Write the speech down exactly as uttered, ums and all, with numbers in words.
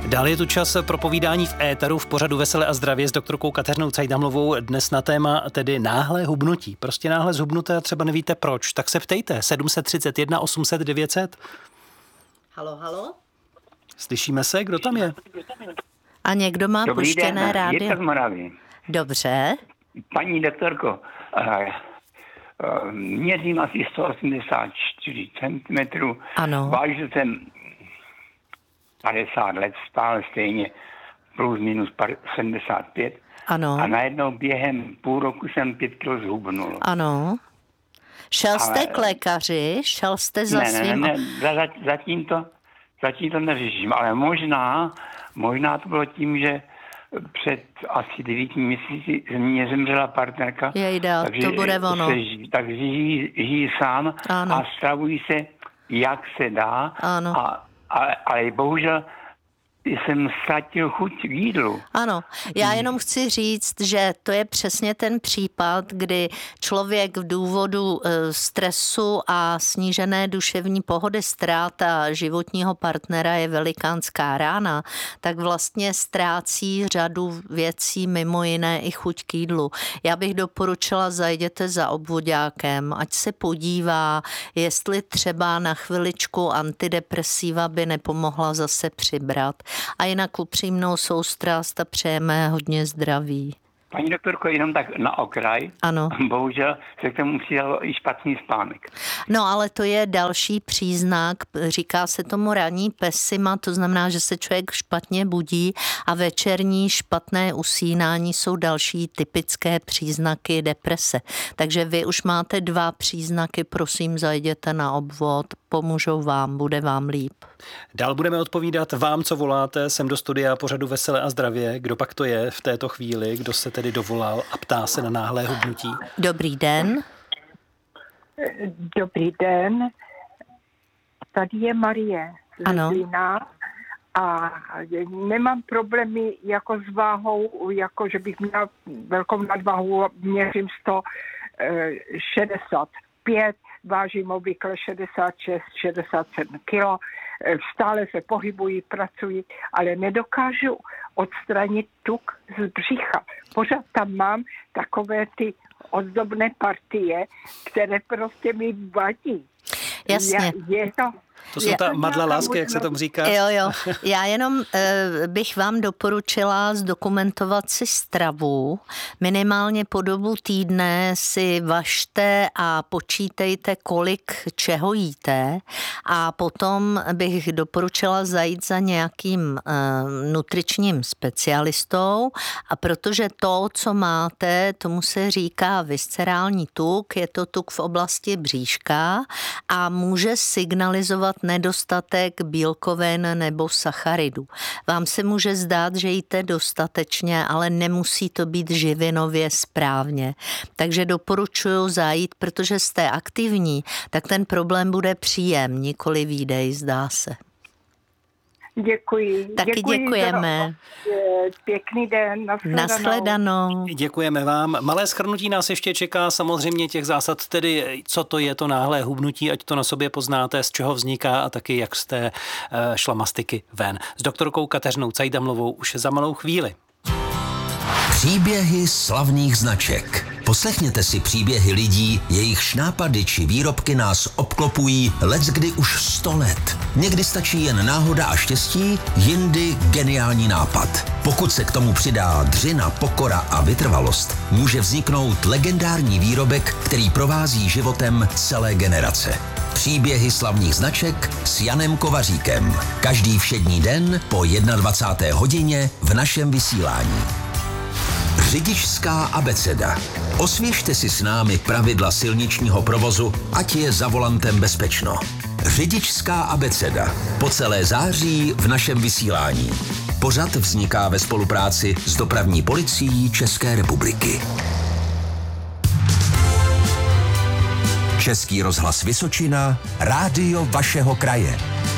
Dále je tu čas pro povídání v éteru v pořadu Vesele a zdravě s doktorkou Kateřinou Cajdamlovou. Dnes na téma tedy náhlé hubnutí. Prostě náhle zhubnuté a třeba nevíte proč. Tak se ptejte. sedm set třicet jedna osm set devět set. Halo, halo. Slyšíme se? Kdo tam je? A někdo má Dobrý puštěné den, rádio? Jirka z Moravy. Dobře. Paní doktorko, měřím asi sto osmdesát čtyři centimetrů. Ano. Vážil jsem padesát let, stále stejně, plus minus sedmdesát pět. Ano. A najednou během půl roku jsem pět kilo zhubnul. Ano. Šel Ale... jste k lékaři? Šel jste za ne, svým... Ne, ne, ne, zatím to, zatím to neřeším, ale možná, možná to bylo tím, že před asi devíti měsíci mě zemřela partnerka. Jejda, to bude ono. Se, takže žijí, žijí sám. Ano. A stravují se, jak se dá. Ano. A, ale, ale bohužel jsem ztratil chuť k jídlu. Ano, já jenom chci říct, že to je přesně ten případ, kdy člověk v důvodu stresu a snížené duševní pohody, ztráta životního partnera je velikánská rána, tak vlastně ztrácí řadu věcí, mimo jiné i chuť k jídlu. Já bych doporučila, zajděte za obvoďákem, ať se podívá, jestli třeba na chviličku antidepresiva by nepomohla zase přibrat. A jinak upřímnou soustrast a přejeme hodně zdraví. Paní doktorko, jenom tak na okraj. Ano. Bohužel se k tomu přidalo i špatný spánek. No ale to je další příznak, říká se tomu ranní pesima, to znamená, že se člověk špatně budí a večerní špatné usínání jsou další typické příznaky deprese. Takže vy už máte dva příznaky, prosím, zajděte na obvod, pomůžou vám, bude vám líp. Dál budeme odpovídat vám, co voláte sem do studia pořadu Vesele a zdravě. Kdo pak to je v této chvíli, kdo se tedy dovolal a ptá se na náhlé hubnutí? Dobrý den. Dobrý den. Tady je Marie z Zlína a nemám problémy jako s váhou, jako že bych měla velkou nadvahu, měřím sto šedesát pět, vážím obvykle šedesát šest šedesát sedm kilo, stále se pohybuji, pracuji, ale nedokážu odstranit tuk z břicha. Pořád tam mám takové ty ozdobné partie, které prostě mi vadí. Jasně. Je, je to... To jsou ta madla lásky, jak se tomu říká. Jo, jo. Já jenom e, bych vám doporučila zdokumentovat si stravu. Minimálně po dobu týdne si važte a počítejte, kolik čeho jíte. A potom bych doporučila zajít za nějakým e, nutričním specialistou. A protože to, co máte, tomu se říká viscerální tuk, je to tuk v oblasti bříška a může signalizovat nedostatek bílkovin nebo sacharidů. Vám se může zdát, že jíte dostatečně, ale nemusí to být živinově správně. Takže doporučuji zajít, protože jste aktivní, tak ten problém bude příjem, nikoli výdej, zdá se. Děkuji. Taky Děkuji děkujeme. Za, pěkný den. Nashledanou. Nashledanou. Děkujeme vám. Malé shrnutí nás ještě čeká, samozřejmě těch zásad, tedy co to je to náhlé hubnutí, ať to na sobě poznáte, z čeho vzniká a taky jak jste šlamastiky ven. S doktorkou Kateřinou Cajdamlovou už za malou chvíli. Příběhy slavných značek. Poslechněte si příběhy lidí, jejich nápady či výrobky nás obklopují leckdy už sto let. Někdy stačí jen náhoda a štěstí, jindy geniální nápad. Pokud se k tomu přidá dřina, pokora a vytrvalost, může vzniknout legendární výrobek, který provází životem celé generace. Příběhy slavných značek s Janem Kovaříkem. Každý všední den po dvacáté jedné hodině v našem vysílání. Řidičská abeceda. Osvěžte si s námi pravidla silničního provozu, ať je za volantem bezpečno. Řidičská abeceda. Po celé září v našem vysílání. Pořad vzniká ve spolupráci s Dopravní policií České republiky. Český rozhlas Vysočina, rádio vašeho kraje.